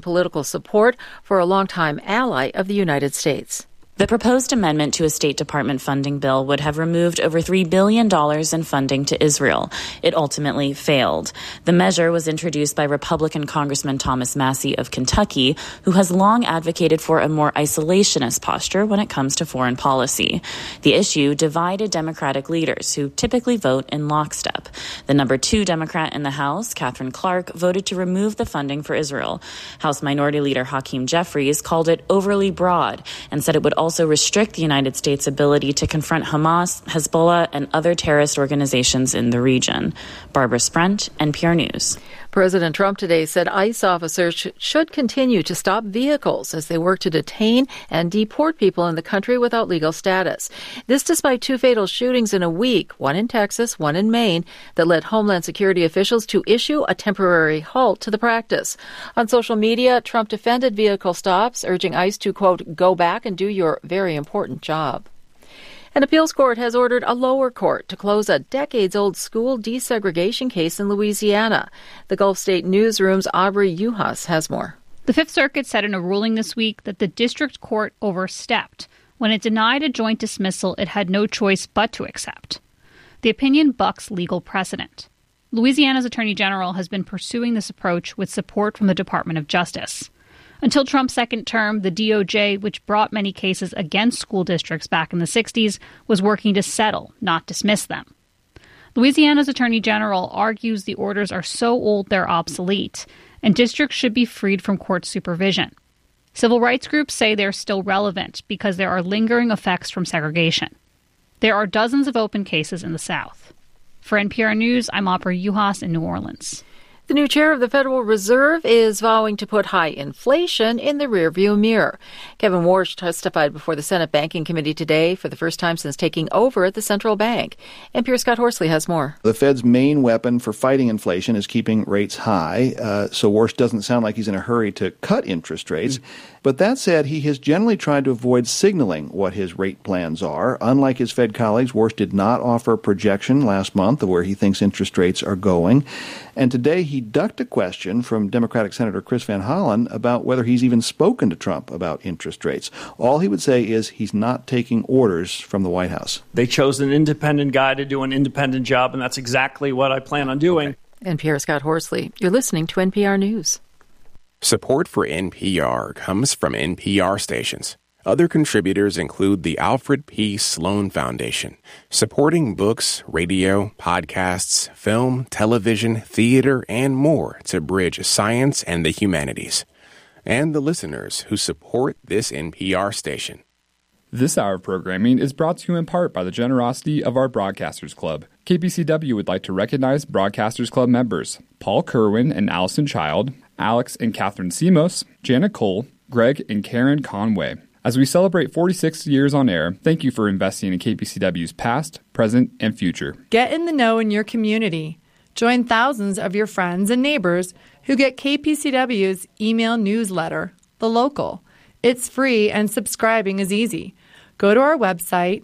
political support for a longtime ally of the United States. The proposed amendment to a State Department funding bill would have removed over $3 billion in funding to Israel. It ultimately failed. The measure was introduced by Republican Congressman Thomas Massie of Kentucky, who has long advocated for a more isolationist posture when it comes to foreign policy. The issue divided Democratic leaders, who typically vote in lockstep. The number 2 Democrat in the House, Katherine Clark, voted to remove the funding for Israel. House Minority Leader Hakeem Jeffries called it overly broad and said it would also restrict the United States' ability to confront Hamas, Hezbollah, and other terrorist organizations in the region. Barbara Sprent, NPR News. President Trump today said ICE officers should continue to stop vehicles as they work to detain and deport people in the country without legal status. This despite 2 fatal shootings in a week, one in Texas, one in Maine, that led Homeland Security officials to issue a temporary halt to the practice. On social media, Trump defended vehicle stops, urging ICE to, quote, go back and do your very important job. An appeals court has ordered a lower court to close a decades-old school desegregation case in Louisiana. The Gulf State Newsroom's Aubrey Uhas has more. The Fifth Circuit said in a ruling this week that the district court overstepped when it denied a joint dismissal it had no choice but to accept. The opinion bucks legal precedent. Louisiana's Attorney General has been pursuing this approach with support from the Department of Justice. Until Trump's second term, the DOJ, which brought many cases against school districts back in the 60s, was working to settle, not dismiss them. Louisiana's Attorney General argues the orders are so old they're obsolete, and districts should be freed from court supervision. Civil rights groups say they're still relevant because there are lingering effects from segregation. There are dozens of open cases in the South. For NPR News, I'm Aubrey Uhas in New Orleans. The new chair of the Federal Reserve is vowing to put high inflation in the rearview mirror. Kevin Warsh testified before the Senate Banking Committee today for the first time since taking over at the central bank. NPR's Scott Horsley has more. The Fed's main weapon for fighting inflation is keeping rates high, so Warsh doesn't sound like he's in a hurry to cut interest rates. But that said, he has generally tried to avoid signaling what his rate plans are. Unlike his Fed colleagues, Warsh did not offer a projection last month of where he thinks interest rates are going. And today he ducked a question from Democratic Senator Chris Van Hollen about whether he's even spoken to Trump about interest rates. All he would say is he's not taking orders from the White House. They chose an independent guy to do an independent job, and that's exactly what I plan on doing. NPR's Scott Horsley. You're listening to NPR News. Support for NPR comes from NPR stations. Other contributors include the Alfred P. Sloan Foundation, supporting books, radio, podcasts, film, television, theater, and more to bridge science and the humanities. And the listeners who support this NPR station. This hour of programming is brought to you in part by the generosity of our Broadcasters Club. KPCW would like to recognize Broadcasters Club members Paul Kerwin and Allison Child, Alex and Catherine Simos, Jana Cole, Greg and Karen Conway. As we celebrate 46 years on air, thank you for investing in KPCW's past, present, and future. Get in the know in your community. Join thousands of your friends and neighbors who get KPCW's email newsletter, The Local. It's free and subscribing is easy. Go to our website,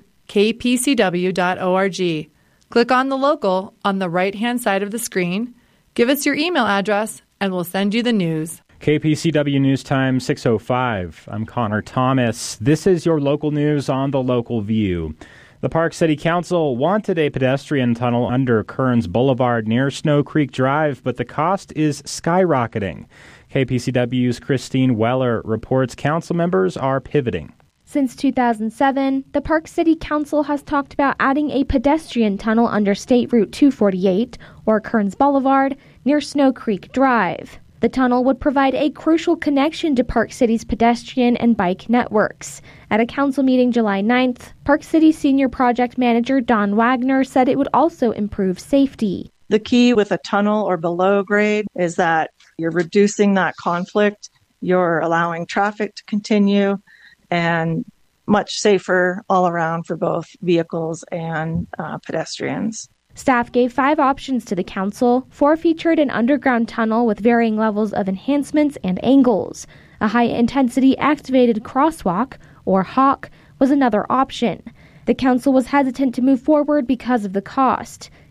kpcw.org. Click on The Local on the right-hand side of the screen. Give us your email address, and we'll send you the news. KPCW News Time 6:05. I'm Connor Thomas. This is your local news on The Local View. The Park City Council wanted a pedestrian tunnel under Kearns Boulevard near Snow Creek Drive, but the cost is skyrocketing. KPCW's Christine Weller reports council members are pivoting. Since 2007, the Park City Council has talked about adding a pedestrian tunnel under State Route 248, or Kearns Boulevard, near Snow Creek Drive. The tunnel would provide a crucial connection to Park City's pedestrian and bike networks. At a council meeting July 9th, Park City Senior Project Manager Don Wagner said it would also improve safety. The key with a tunnel or below grade is that you're reducing that conflict, you're allowing traffic to continue, and much safer all around for both vehicles and pedestrians. Staff gave 5 options to the council. 4 featured an underground tunnel with varying levels of enhancements and angles. A high-intensity activated crosswalk, or HAWK, was another option. The council was hesitant to move forward because of the cost.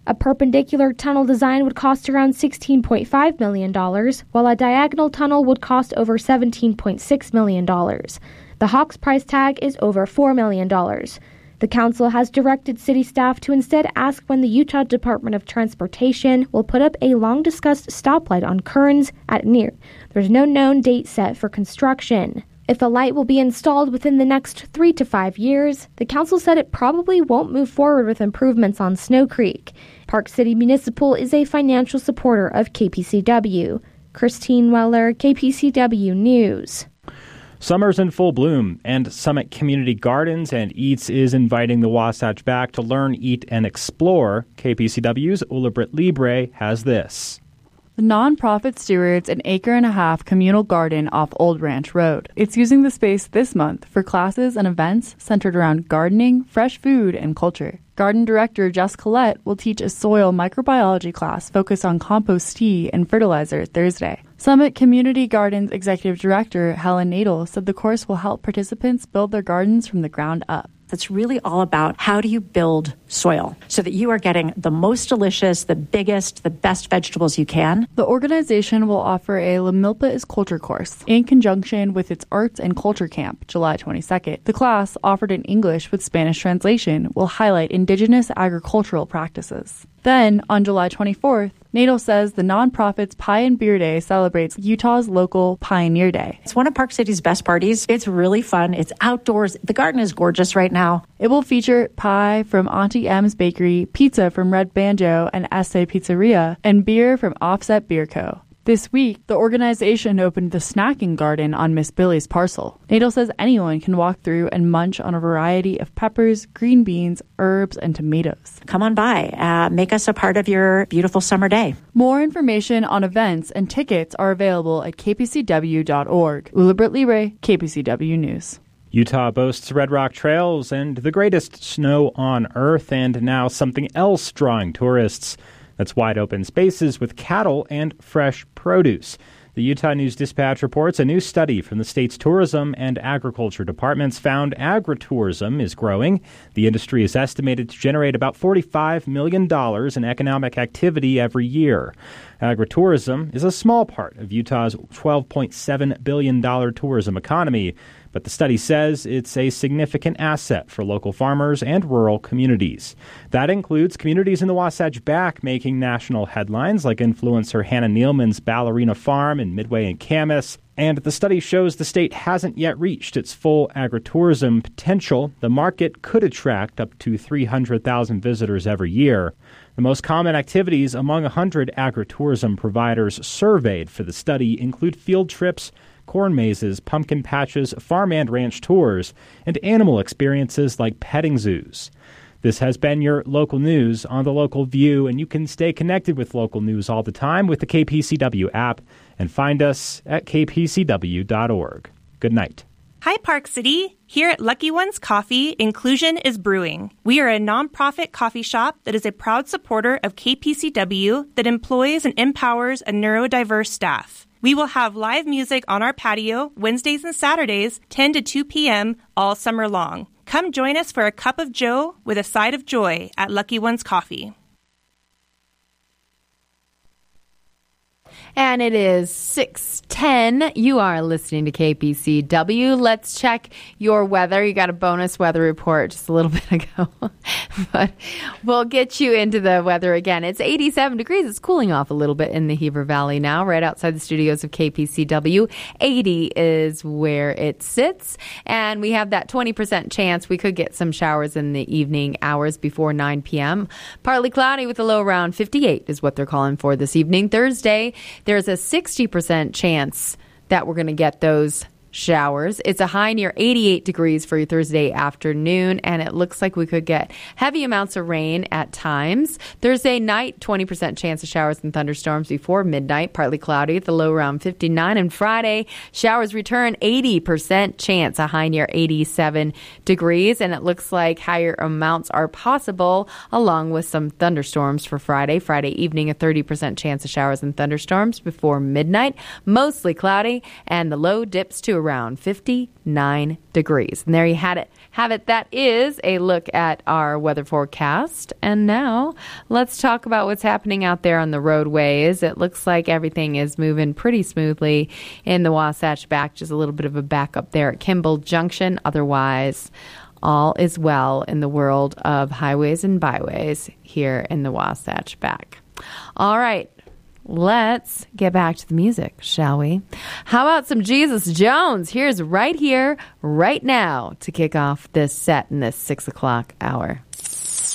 A perpendicular tunnel design would cost around $16.5 million, while a diagonal tunnel would cost over $17.6 million. The Hawks price tag is over $4 million. The council has directed city staff to instead ask when the Utah Department of Transportation will put up a long-discussed stoplight on Kearns at Near. There's no known date set for construction. If the light will be installed within the next 3 to 5 years, the council said it probably won't move forward with improvements on Snow Creek. Park City Municipal is a financial supporter of KPCW. Christine Weller, KPCW News. Summer's in full bloom, and Summit Community Gardens and Eats is inviting the Wasatch back to learn, eat, and explore. KPCW's Ula Britt Libre has this. The nonprofit stewards an 1.5 acre communal garden off Old Ranch Road. It's using the space this month for classes and events centered around gardening, fresh food, and culture. Garden director Jess Collette will teach a soil microbiology class focused on compost tea and fertilizer Thursday. Summit Community Gardens Executive Director Helen Nadel said the course will help participants build their gardens from the ground up. It's really all about how do you build soil so that you are getting the most delicious, the biggest, the best vegetables you can. The organization will offer a La Milpa is Culture course in conjunction with its Arts and Culture Camp, July 22nd. The class, offered in English with Spanish translation, will highlight indigenous agricultural practices. Then, on July 24th, Nadel says the nonprofit's Pie and Beer Day celebrates Utah's local Pioneer Day. It's one of Park City's best parties. It's really fun. It's outdoors. The garden is gorgeous right now. It will feature pie from Auntie M's Bakery, pizza from Red Banjo and Essay Pizzeria, and beer from Offset Beer Co. This week, the organization opened the snacking garden on Miss Billy's parcel. Nadel says anyone can walk through and munch on a variety of peppers, green beans, herbs, and tomatoes. Come on by. Make us a part of your beautiful summer day. More information on events and tickets are available at kpcw.org. Ula Britt Libre, KPCW News. Utah boasts Red Rock trails and the greatest snow on Earth, and now something else drawing tourists. That's wide open spaces with cattle and fresh produce. The Utah News-Dispatch reports a new study from the state's tourism and agriculture departments found agritourism is growing. The industry is estimated to generate about $45 million in economic activity every year. Agritourism is a small part of Utah's $12.7 billion tourism economy, but the study says it's a significant asset for local farmers and rural communities. That includes communities in the Wasatch Back making national headlines, like influencer Hannah Nealman's Ballerina Farm in Midway and Camas. And the study shows the state hasn't yet reached its full agritourism potential. The market could attract up to 300,000 visitors every year. The most common activities among 100 agritourism providers surveyed for the study include field trips, corn mazes, pumpkin patches, farm and ranch tours, and animal experiences like petting zoos. This has been your local news on the Local View, and you can stay connected with local news all the time with the KPCW app and find us at kpcw.org. Good night. Hi, Park City. Here at Lucky Ones Coffee, inclusion is brewing. We are a nonprofit coffee shop that is a proud supporter of KPCW that employs and empowers a neurodiverse staff. We will have live music on our patio Wednesdays and Saturdays, 10 to 2 p.m. all summer long. Come join us for a cup of joe with a side of joy at Lucky Ones Coffee. And it is 6:10. You are listening to KPCW. Let's check your weather. You got a bonus weather report just a little bit ago. But we'll get you into the weather again. It's 87 degrees. It's cooling off a little bit in the Heber Valley now, right outside the studios of KPCW. 80 is where it sits. And we have that 20% chance we could get some showers in the evening hours before 9 p.m. Partly cloudy with a low around 58 is what they're calling for this evening. Thursday, there's a 60% chance that we're going to get those showers. It's a high near 88 degrees for your Thursday afternoon, and it looks like we could get heavy amounts of rain at times. Thursday night, 20% chance of showers and thunderstorms before midnight, partly cloudy at the low around 59. And Friday, showers return, 80% chance, a high near 87 degrees, and it looks like higher amounts are possible along with some thunderstorms for Friday. Friday evening, a 30% chance of showers and thunderstorms before midnight, mostly cloudy, and the low dips to around 59 degrees. And there you have it. That is a look at our weather forecast. And now let's talk about what's happening out there on the roadways. It looks like everything is moving pretty smoothly in the Wasatch Back. Just a little bit of a backup there at Kimball Junction. Otherwise, all is well in the world of highways and byways here in the Wasatch Back. All right. Let's get back to the music, shall we? How about some Jesus Jones? Here's Right Here, Right Now to kick off this set in this 6 o'clock hour.